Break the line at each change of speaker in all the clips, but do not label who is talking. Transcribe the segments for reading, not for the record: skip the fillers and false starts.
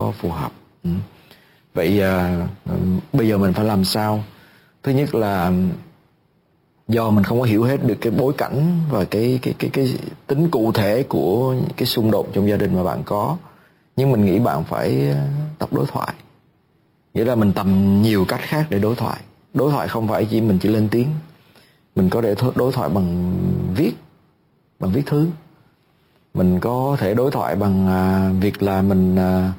phù hợp. Vậy bây giờ mình phải làm sao? Thứ nhất là do mình không có hiểu hết được cái bối cảnh và cái tính cụ thể của cái xung đột trong gia đình mà bạn có, nhưng mình nghĩ bạn phải tập đối thoại. Nghĩa là mình tầm nhiều cách khác để đối thoại. Đối thoại không phải mình chỉ lên tiếng. Mình có thể đối thoại bằng viết thư. Mình có thể đối thoại bằng việc là mình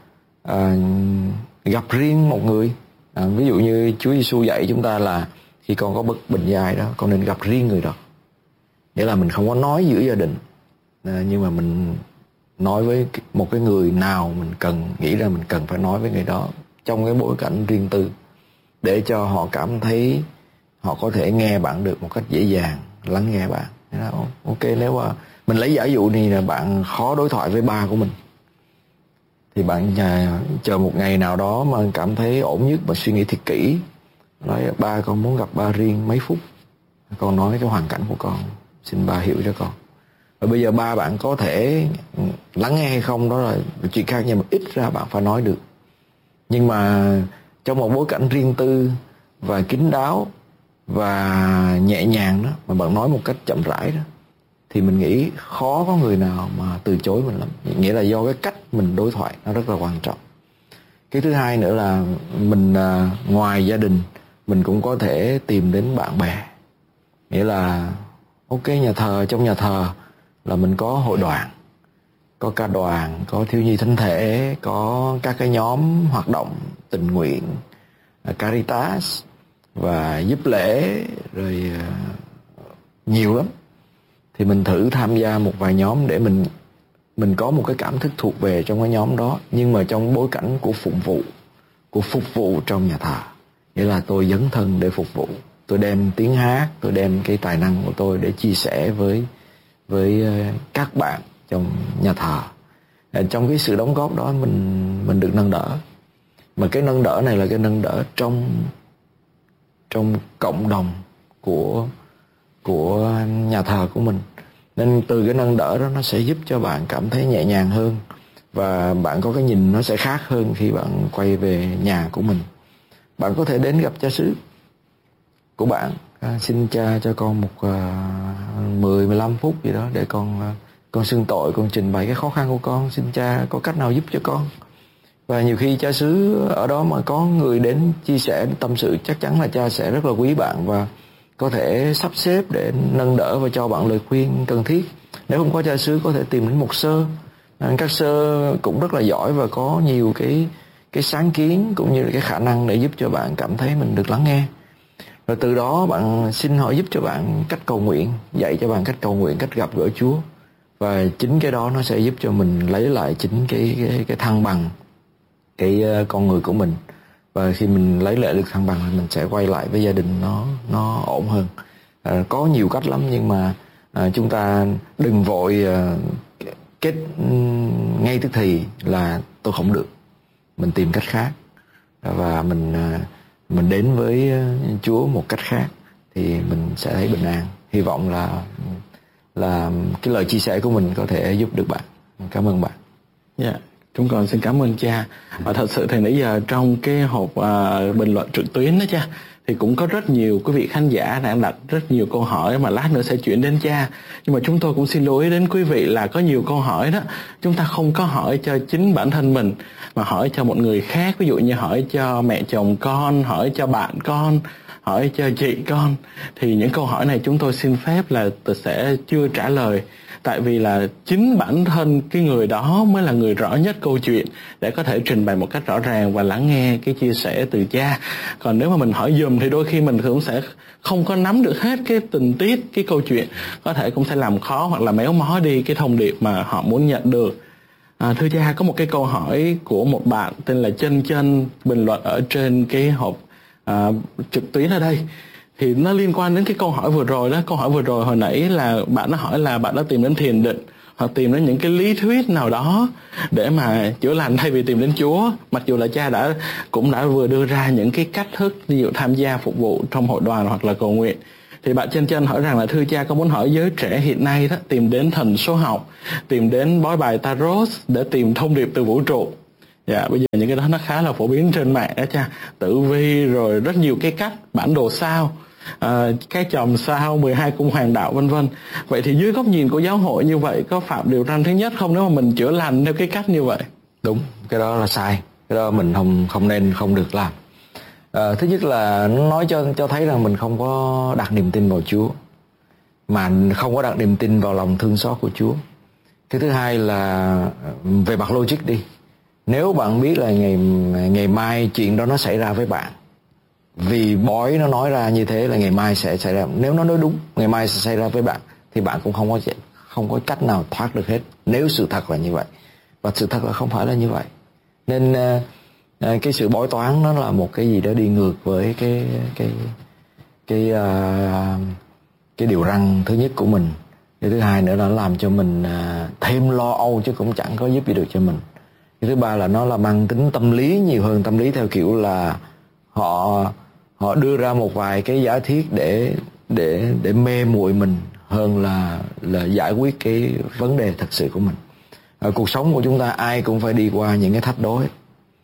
gặp riêng một người. Ví dụ như Chúa Giêsu dạy chúng ta là khi con có bất bình với ai đó, con nên gặp riêng người đó. Nghĩa là mình không có nói giữa gia đình, nhưng mà mình nói với một cái người nào mình nghĩ ra mình cần phải nói với người đó trong cái bối cảnh riêng tư, để cho họ cảm thấy họ có thể nghe bạn được một cách dễ dàng, lắng nghe bạn. Ok, nếu mà mình lấy giả dụ như là bạn khó đối thoại với ba của mình, thì bạn chờ một ngày nào đó mà cảm thấy ổn nhất và suy nghĩ thật kỹ, nói ba, con muốn gặp ba riêng mấy phút, con nói cái hoàn cảnh của con, xin ba hiểu cho con. Và bây giờ ba bạn có thể lắng nghe hay không đó là chuyện khác, nhưng mà ít ra bạn phải nói được. Nhưng mà trong một bối cảnh riêng tư và kín đáo và nhẹ nhàng đó, mà bạn nói một cách chậm rãi đó, thì mình nghĩ khó có người nào mà từ chối mình lắm. Nghĩa là do cái cách mình đối thoại nó rất là quan trọng. Cái thứ hai nữa là mình ngoài gia đình, mình cũng có thể tìm đến bạn bè. Nghĩa là ok, trong nhà thờ là mình có hội đoàn, có ca đoàn, có thiếu nhi thánh thể, có các cái nhóm hoạt động tình nguyện, Caritas và giúp lễ, rồi nhiều lắm. Thì mình thử tham gia một vài nhóm để mình có một cái cảm thức thuộc về trong cái nhóm đó, nhưng mà trong bối cảnh của phục vụ trong nhà thờ. Nghĩa là tôi dấn thân để phục vụ, tôi đem tiếng hát, tôi đem cái tài năng của tôi để chia sẻ với các bạn trong nhà thờ. Trong cái sự đóng góp đó mình được nâng đỡ. Mà cái nâng đỡ này là cái nâng đỡ trong cộng đồng của nhà thờ của mình. Nên từ cái nâng đỡ đó nó sẽ giúp cho bạn cảm thấy nhẹ nhàng hơn, và bạn có cái nhìn nó sẽ khác hơn khi bạn quay về nhà của mình. Bạn có thể đến gặp cha xứ của bạn, xin cha cho con một 10-15 phút gì đó để con xưng tội, con trình bày cái khó khăn của con, xin cha có cách nào giúp cho con. Và nhiều khi cha xứ ở đó mà có người đến chia sẻ tâm sự, chắc chắn là cha sẽ rất là quý bạn và có thể sắp xếp để nâng đỡ và cho bạn lời khuyên cần thiết. Nếu không có cha xứ, có thể tìm đến mục sư. Các sơ cũng rất là giỏi và có nhiều cái sáng kiến cũng như là cái khả năng để giúp cho bạn cảm thấy mình được lắng nghe. Rồi từ đó bạn xin họ giúp cho bạn cách cầu nguyện, dạy cho bạn cách cầu nguyện, cách gặp gỡ Chúa. Và chính cái đó nó sẽ giúp cho mình lấy lại chính cái thăng bằng cái con người của mình. Và khi mình lấy lại được thăng bằng thì mình sẽ quay lại với gia đình nó ổn hơn. Có nhiều cách lắm, nhưng mà chúng ta đừng vội kết ngay tức thì là tôi không được, mình tìm cách khác và mình đến với Chúa một cách khác thì mình sẽ thấy bình an. Hy vọng là cái lời chia sẻ của mình có thể giúp được bạn. Cảm ơn bạn.
Dạ, chúng con xin cảm ơn cha. Và thật sự thì nãy giờ trong cái hộp bình luận trực tuyến đó cha, thì cũng có rất nhiều quý vị khán giả đang đặt rất nhiều câu hỏi mà lát nữa sẽ chuyển đến cha. Nhưng mà chúng tôi cũng xin lưu ý đến quý vị là có nhiều câu hỏi đó chúng ta không có hỏi cho chính bản thân mình, mà hỏi cho một người khác. Ví dụ như hỏi cho mẹ chồng con, hỏi cho bạn con, hỏi cho chị con. Thì những câu hỏi này chúng tôi xin phép là sẽ chưa trả lời. Tại vì là chính bản thân cái người đó mới là người rõ nhất câu chuyện để có thể trình bày một cách rõ ràng và lắng nghe cái chia sẻ từ cha. Còn nếu mà mình hỏi dùm thì đôi khi mình cũng sẽ không có nắm được hết cái tình tiết, cái câu chuyện. Có thể cũng sẽ làm khó hoặc là méo mó đi cái thông điệp mà họ muốn nhận được. Thưa cha, có một cái câu hỏi của một bạn tên là Chân Chân bình luận ở trên cái hộp trực tuyến ở đây. Thì nó liên quan đến cái câu hỏi vừa rồi đó. Câu hỏi vừa rồi hồi nãy là bạn nó hỏi là bạn đã tìm đến thiền định hoặc tìm đến những cái lý thuyết nào đó để mà chữa lành thay vì tìm đến Chúa. Mặc dù là cha cũng đã vừa đưa ra những cái cách thức, ví dụ tham gia phục vụ trong hội đoàn hoặc là cầu nguyện. Thì bạn Chân Chân hỏi rằng là thưa cha, có muốn hỏi giới trẻ hiện nay đó tìm đến thần số học, tìm đến bói bài tarot để tìm thông điệp từ vũ trụ. Dạ, bây giờ những cái đó nó khá là phổ biến trên mạng đó cha. Tử vi rồi rất nhiều cái cách, bản đồ sao, cái chòm sao, 12 cung hoàng đạo vân vân. Vậy thì dưới góc nhìn của giáo hội như vậy có phạm điều răn thứ nhất không nếu mà mình chữa lành theo cái cách như vậy?
Đúng, cái đó là sai. Cái đó mình không nên, không được làm. Thứ nhất là nó nói cho thấy rằng mình không có đặt niềm tin vào Chúa, mà không có đặt niềm tin vào lòng thương xót của Chúa. Cái thứ hai là về mặt logic đi. Nếu bạn biết là ngày mai chuyện đó nó xảy ra với bạn, vì bói nó nói ra như thế là ngày mai sẽ xảy ra, nếu nó nói đúng ngày mai sẽ xảy ra với bạn, thì bạn cũng không có cách nào thoát được hết, nếu sự thật là như vậy. Và sự thật là không phải là như vậy. Nên cái sự bói toán nó là một cái gì đó đi ngược với cái điều răn thứ nhất của mình. Cái thứ hai nữa là nó làm cho mình thêm lo âu chứ cũng chẳng có giúp gì được cho mình. Cái thứ ba là nó là mang tính tâm lý nhiều hơn, tâm lý theo kiểu là họ đưa ra một vài cái giả thiết để mê muội mình hơn là giải quyết cái vấn đề thật sự của mình. Cuộc sống của chúng ta ai cũng phải đi qua những cái thách đố hết.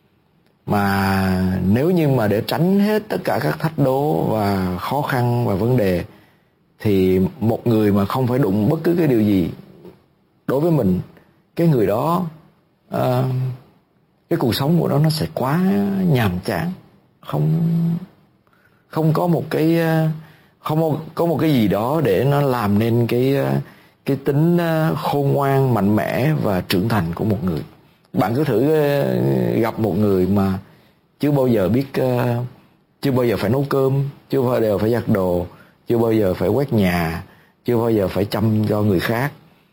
Mà nếu như mà để tránh hết tất cả các thách đố và khó khăn và vấn đề, thì một người mà không phải đụng bất cứ cái điều gì, đối với mình, cái người đó cái cuộc sống của nó sẽ quá nhàm chán, không có một cái gì đó để nó làm nên cái tính khôn ngoan, mạnh mẽ và trưởng thành của một người. Bạn cứ thử gặp một người mà chưa bao giờ phải nấu cơm, chưa bao giờ phải giặt đồ, chưa bao giờ phải quét nhà, chưa bao giờ phải chăm cho người khác,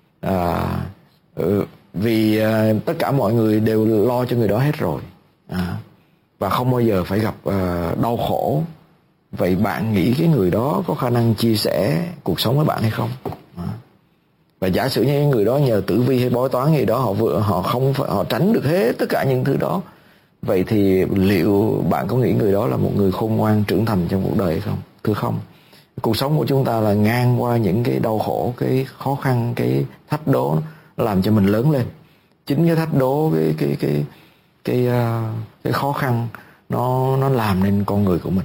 vì tất cả mọi người đều lo cho người đó hết rồi, và không bao giờ phải gặp đau khổ. Vậy bạn nghĩ cái người đó có khả năng chia sẻ cuộc sống với bạn hay không? Và giả sử như người đó nhờ tử vi hay bói toán gì đó, họ tránh được hết tất cả những thứ đó, vậy thì liệu bạn có nghĩ người đó là một người khôn ngoan trưởng thành trong cuộc đời hay không? Thưa không. Cuộc sống của chúng ta là ngang qua những cái đau khổ, cái khó khăn, cái thách đố làm cho mình lớn lên. Chính cái thách đố, cái khó khăn nó làm nên con người của mình.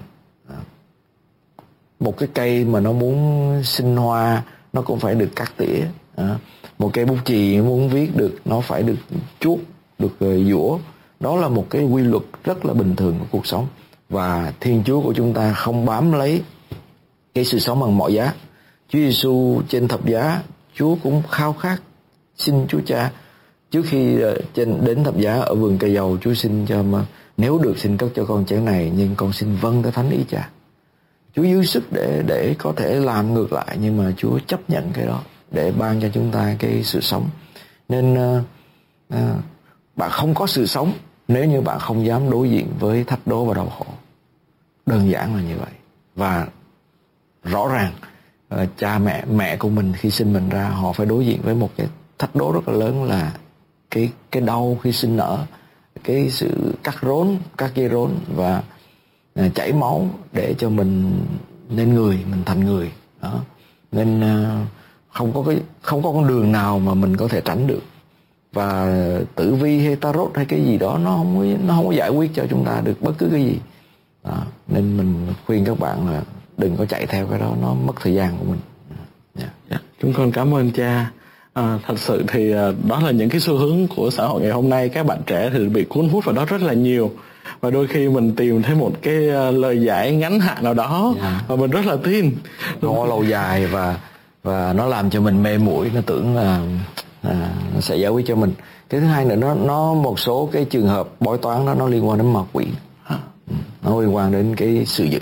Một cái cây mà nó muốn sinh hoa nó cũng phải được cắt tỉa. Một cây bút chì muốn viết được nó phải được chuốt, được giũa. Đó là một cái quy luật rất là bình thường của cuộc sống. Và Thiên Chúa của chúng ta không bám lấy cái sự sống bằng mọi giá. Chúa Giêsu trên thập giá, Chúa cũng khao khát xin Chúa Cha. Trước khi đến thập giá ở vườn cây dầu, Chúa xin cho mà nếu được xin cất cho con chén này, nhưng con xin vâng theo thánh ý Cha. Chúa dưới sức để có thể làm ngược lại, nhưng mà Chúa chấp nhận cái đó để ban cho chúng ta cái sự sống. Nên bạn không có sự sống nếu như bạn không dám đối diện với thách đố và đau khổ. Đơn giản là như vậy. Và rõ ràng cha mẹ của mình khi sinh mình ra, họ phải đối diện với một cái thách đố rất là lớn, là cái đau khi sinh nở, cái sự cắt dây rốn và chảy máu để cho mình nên người, mình thành người đó. Nên không có con đường nào mà mình có thể tránh được. Và tử vi hay tarot hay cái gì đó nó không có giải quyết cho chúng ta được bất cứ cái gì đó. Nên mình khuyên các bạn là đừng có chạy theo cái đó, nó mất thời gian của mình.
Chúng con cảm ơn cha. Thật sự thì đó là những cái xu hướng của xã hội ngày hôm nay. Các bạn trẻ thì bị cuốn hút vào đó rất là nhiều, và đôi khi mình tìm thấy một cái lời giải ngắn hạn nào đó và mình rất là tin,
không có lâu dài, và nó làm cho mình mê muội, nó tưởng là nó sẽ giải quyết cho mình. Cái thứ hai nữa, nó một số cái trường hợp bói toán đó nó liên quan đến ma quỷ, nó liên quan đến cái sự dữ.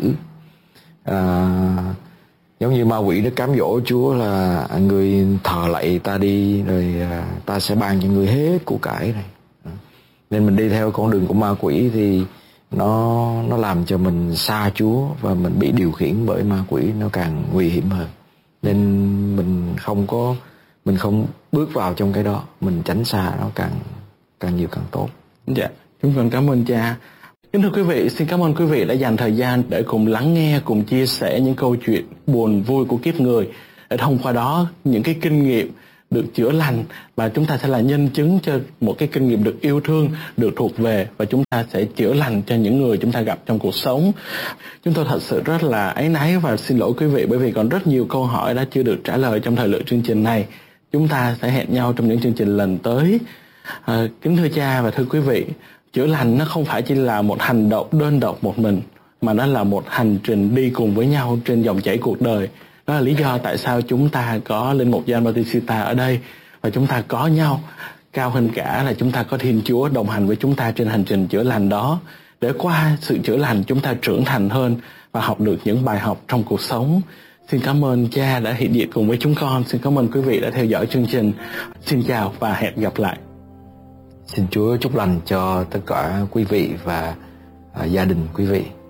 Giống như ma quỷ nó cám dỗ Chúa là người thờ lạy ta đi, rồi ta sẽ ban cho người hết của cải này. Nên mình đi theo con đường của ma quỷ thì nó làm cho mình xa Chúa, và mình bị điều khiển bởi ma quỷ, nó càng nguy hiểm hơn. Nên mình không bước vào trong cái đó, mình tránh xa nó càng nhiều càng tốt.
Dạ, chúng con cảm ơn cha. Kính thưa quý vị, xin cảm ơn quý vị đã dành thời gian để cùng lắng nghe, cùng chia sẻ những câu chuyện buồn vui của kiếp người, để thông qua đó những cái kinh nghiệm được chữa lành, và chúng ta sẽ là nhân chứng cho một cái kinh nghiệm được yêu thương, được thuộc về, và chúng ta sẽ chữa lành cho những người chúng ta gặp trong cuộc sống. Chúng tôi thật sự rất là áy náy và xin lỗi quý vị, bởi vì còn rất nhiều câu hỏi đã chưa được trả lời trong thời lượng chương trình này. Chúng ta sẽ hẹn nhau trong những chương trình lần tới. Kính thưa cha và thưa quý vị, chữa lành nó không phải chỉ là một hành động đơn độc một mình, mà nó là một hành trình đi cùng với nhau trên dòng chảy cuộc đời. Đó là lý do tại sao chúng ta có Linh mục Gioan Bautista ở đây, và chúng ta có nhau. Cao hơn cả là chúng ta có Thiên Chúa đồng hành với chúng ta trên hành trình chữa lành đó, để qua sự chữa lành chúng ta trưởng thành hơn và học được những bài học trong cuộc sống. Xin cảm ơn cha đã hiện diện cùng với chúng con. Xin cảm ơn quý vị đã theo dõi chương trình. Xin chào và hẹn gặp lại.
Xin Chúa chúc lành cho tất cả quý vị và gia đình quý vị.